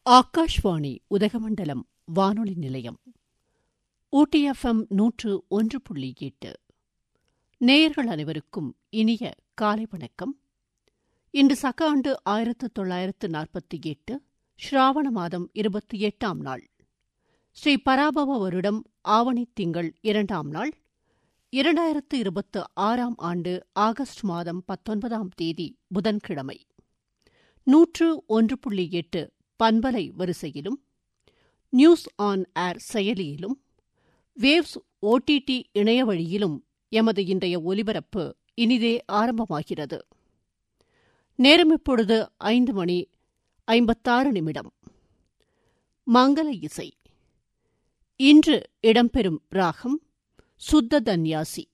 ஆகாஷ்வாணி உதகமண்டலம் வானொலி நிலையம் ஊட்டி FM 101.8. நேயர்கள் அனைவருக்கும் இனிய காலை வணக்கம். இன்று சக ஆண்டு 1948 ஸ்ராவண மாதம் 28ஆம் நாள், ஸ்ரீ பராபவ வருடம் ஆவணி திங்கள் 2ஆம் நாள், 2026ஆம் ஆண்டு ஆகஸ்ட் மாதம் 19ஆம் தேதி புதன்கிழமை. 101.8 பண்பலை வரிசையிலும், நியூஸ் ஆன் ஏர் செயலியிலும், வேவ்ஸ் OTT இணைய வழியிலும் எமது இன்றைய ஒலிபரப்பு இனிதே ஆரம்பமாகிறது. நேரம் இப்பொழுது 5:56. மங்கள இசை. இன்று இடம்பெறும் ராகம் சுத்த தன்யாசி.